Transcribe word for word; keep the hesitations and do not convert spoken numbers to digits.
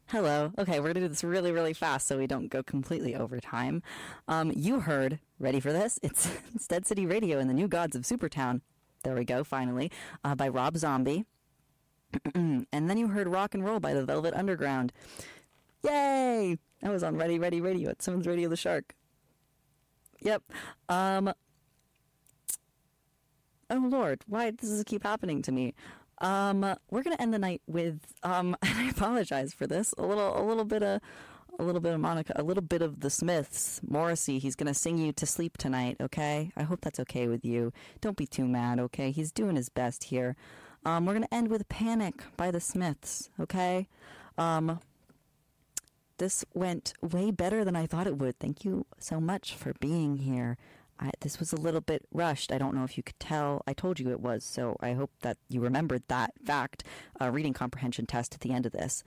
Hello. Okay, we're going to do this really, really fast so we don't go completely over time. Um, you heard, ready for this? It's, it's Dead City Radio and the New Gods of Supertown. There we go, finally, uh, by Rob Zombie. And then you heard Rock and Roll by the Velvet Underground. Yay! That was on Ready, Ready Radio at Simmons Radio the Shark. Yep. Um. Oh, Lord, why does this keep happening to me? Um, we're gonna end the night with um. And I apologize for this. A little, a little bit of, a little bit of Monica, a little bit of the Smiths. Morrissey. He's gonna sing you to sleep tonight. Okay. I hope that's okay with you. Don't be too mad. Okay. He's doing his best here. Um, we're gonna end with Panic by the Smiths. Okay. Um. This went way better than I thought it would. Thank you so much for being here. I, this was a little bit rushed. I don't know if you could tell. I told you it was, so I hope that you remembered that fact. Uh, reading comprehension test at the end of this.